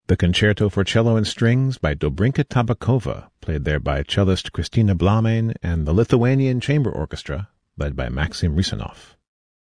The Concerto for Cello and Strings by Dobrinka Tabakova, played there by cellist Kristina Blamein and the Lithuanian Chamber Orchestra, led by Maxim Rysanov.